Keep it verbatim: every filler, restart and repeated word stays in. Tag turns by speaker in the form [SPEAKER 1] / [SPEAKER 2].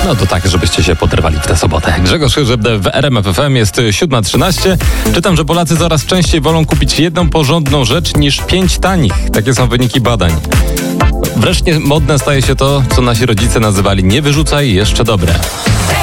[SPEAKER 1] No to tak, żebyście się poderwali w tę sobotę. Grzegorz Chyży w R M F F M, jest siódma trzynaście. Czytam, że Polacy coraz częściej wolą kupić jedną porządną rzecz niż pięć tanich. Takie są wyniki badań. Wreszcie modne staje się to, co nasi rodzice nazywali nie wyrzucaj, jeszcze dobre.